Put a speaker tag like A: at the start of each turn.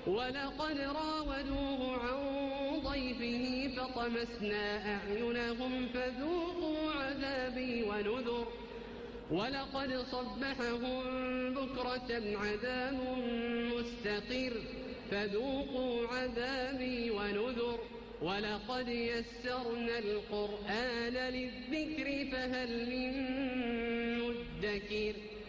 A: ولقد راودوه عن ضيفه فطمسنا أعينهم فذوقوا عذابي ونذر ولقد صبحهم بكرة عذاب مستقر فذوقوا عذابي ونذر ولقد يسرنا القرآن للذكر فهل من مدكر